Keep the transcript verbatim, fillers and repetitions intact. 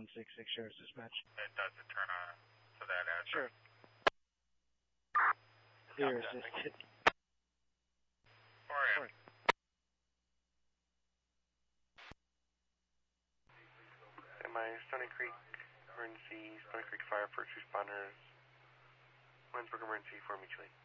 one six six Sheriff's Dispatch. It does it turn on to that address? Sure. Here, assisted. four A M. Am I Stony Creek Emergency, Stony Creek Fire, first responders, Winsburg Emergency for mutually.